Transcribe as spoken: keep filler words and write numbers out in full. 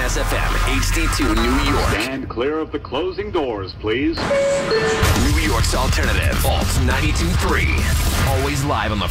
S F M, H D two New York. Stand clear of the closing doors, please. New York's alternative, Alt ninety-two point three. Always live on the